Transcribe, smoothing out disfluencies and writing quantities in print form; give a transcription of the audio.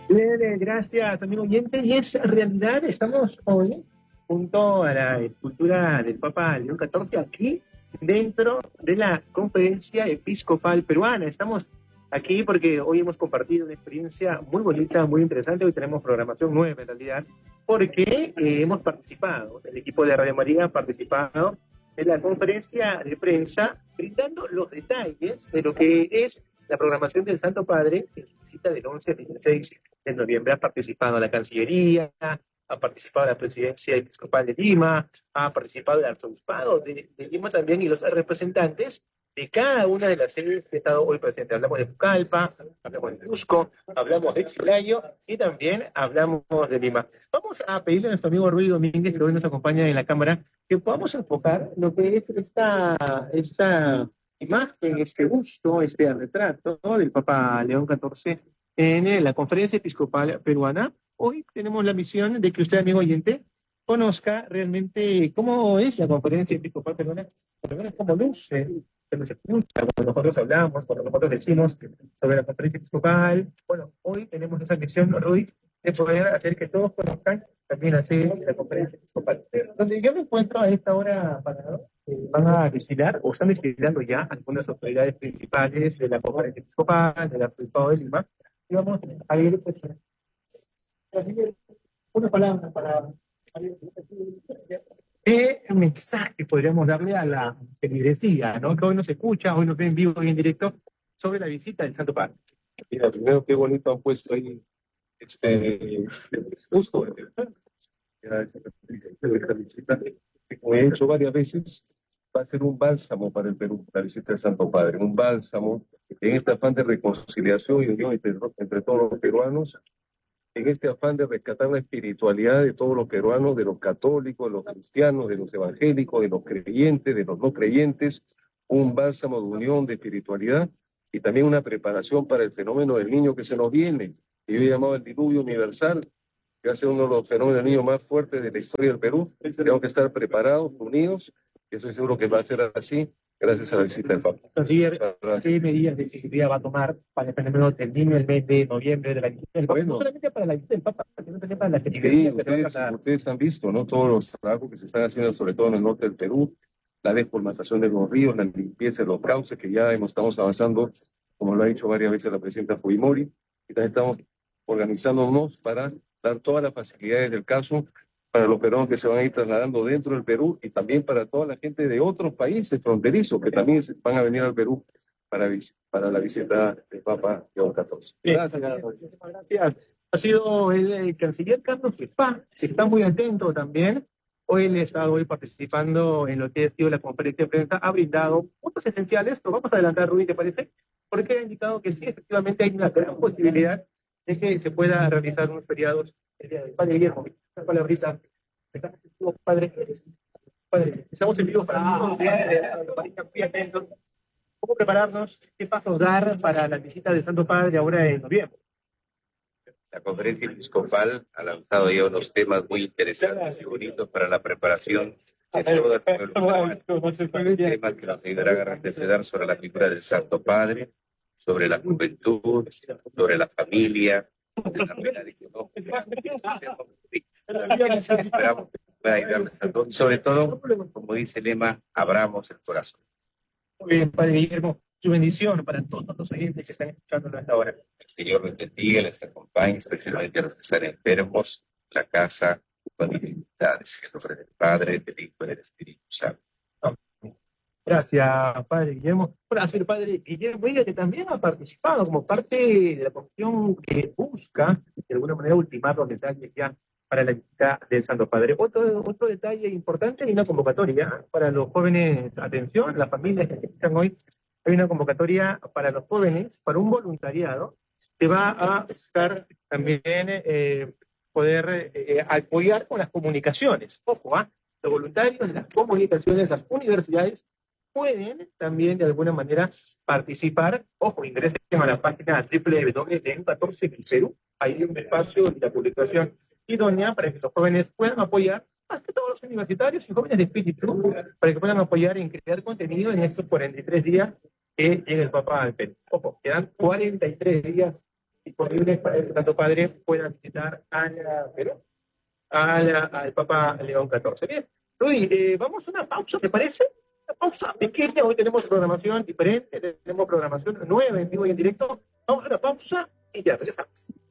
Bien, gracias, amigo oyente. Y es realidad, estamos hoy junto a la escultura del Papa León XIV aquí dentro de la Conferencia Episcopal Peruana. Estamos aquí porque hoy hemos compartido una experiencia muy bonita, muy interesante. Hoy tenemos programación nueva en realidad, porque hemos participado, el equipo de Radio María ha participado en la conferencia de prensa, brindando los detalles de lo que es la programación del Santo Padre en su visita del 11 al 16 de noviembre. Ha participado la Cancillería, ha participado la Presidencia Episcopal de Lima, ha participado el Arzobispado de Lima también y los representantes de cada una de las sedes que ha estado hoy presente. Hablamos de Pucallpa, hablamos de Cusco, hablamos de Chiclayo y también hablamos de Lima. Vamos a pedirle a nuestro amigo Ruy Domínguez, que hoy nos acompaña en la cámara, que podamos enfocar lo que es esta imagen, este busto, este retrato, ¿no?, del Papa León XIV en la Conferencia Episcopal Peruana. Hoy tenemos la misión de que usted, amigo oyente, conozca realmente cómo es la Conferencia Episcopal Peruana, por lo menos cómo luce, cuando se escucha, cuando nosotros hablamos, cuando nosotros decimos sobre la Conferencia Episcopal. Bueno, hoy tenemos esa misión, Rudy, de poder hacer que todos conozcan también la sede de la Conferencia Episcopal. Donde yo me encuentro a esta hora parado, van a desfilar, o están desfilando ya algunas autoridades principales de la Conferencia Episcopal, del Arzobispado de Lima, y vamos a ir pues, una palabra para ¿qué mensaje podríamos darle a la feligresía, ¿no?, que hoy nos escucha, hoy nos ve en vivo y en directo, sobre la visita del Santo Padre? Mira, primero qué bonito han puesto ahí justo esta visita, que como he dicho varias veces, va a ser un bálsamo para el Perú, la visita del Santo Padre, un bálsamo en este afán de reconciliación y unión entre todos los peruanos, en este afán de rescatar la espiritualidad de todos los peruanos, de los católicos, de los cristianos, de los evangélicos, de los creyentes, de los no creyentes, un bálsamo de unión, de espiritualidad, y también una preparación para el fenómeno del niño que se nos viene, que yo he llamado el diluvio universal, que va a ser uno de los fenómenos del niño más fuertes de la historia del Perú. Tenemos que estar preparados, unidos, y estoy seguro que va a ser así, gracias a la visita del Papa. ¿Qué medidas de seguridad va a tomar para el fenómeno del niño el mes de noviembre de la visita del Papa? Bueno, no solamente para la visita del Papa, sino también para la seguridad. Sí, ustedes han visto, ¿no?, todos los trabajos que se están haciendo, sobre todo en el norte del Perú, la descolmatación de los ríos, la limpieza de los cauces, que ya estamos avanzando, como lo ha dicho varias veces la presidenta Fujimori, y también estamos organizándonos para dar todas las facilidades del caso para los peruanos que se van a ir trasladando dentro del Perú y también para toda la gente de otros países fronterizos que también van a venir al Perú para la visita del Papa León XIV. Gracias. Ha sido el canciller Carlos Spa, que está muy atento también. Hoy él está participando en lo que ha sido la conferencia de prensa, ha brindado puntos esenciales. Lo vamos a adelantar, Rubí, ¿te parece? Porque ha indicado que sí, efectivamente hay una gran posibilidad de que se pueda realizar unos feriados el día del Padre Guillermo. Una palabrita. Padre, estamos en vivo para muy atentos. ¿Cómo prepararnos? ¿Qué pasos dar para la visita del Santo Padre ahora en noviembre? La Conferencia Episcopal ha lanzado ya unos temas muy interesantes y bonitos para la preparación de todo el pueblo peruano. Temas que nos ayudarán a reflexionar sobre la figura del Santo Padre, sobre la juventud, sobre la familia, sobre la pena de Esperamos que pueda ayudarles a todos y sobre todo, como dice el lema, abramos el corazón. Muy bien, Padre Guillermo, su bendición para todos los oyentes que están escuchando hasta ahora. El Señor les bendiga, les acompañe, especialmente a los que están enfermos, la casa, familia y amistades. En nombre del Padre, del Hijo y del Espíritu Santo. Gracias, Padre Guillermo. Gracias, Padre Guillermo, que también ha participado como parte de la comisión que busca, de alguna manera, ultimar los detalles ya para la visita del Santo Padre. Otro detalle importante y una convocatoria para los jóvenes. Atención, las familias que están hoy, hay una convocatoria para los jóvenes, para un voluntariado que va a buscar también poder apoyar con las comunicaciones. Ojo, los voluntarios de las comunicaciones, las universidades, pueden también de alguna manera participar. Ojo, ingresen a la página www.14.Perú. Hay un espacio y la publicación idónea para que los jóvenes puedan apoyar, más que todos los universitarios y jóvenes de espíritu, para que puedan apoyar en crear contenido en estos 43 días que llega el Papa al Perú. Ojo, quedan 43 días disponibles para que tanto padre puedan visitar al Papa León XIV. Bien, Rudy, vamos a una pausa, ¿te parece? Una pausa pequeña, hoy tenemos programación diferente, tenemos programación nueva en vivo y en directo. Vamos a una pausa y ya regresamos.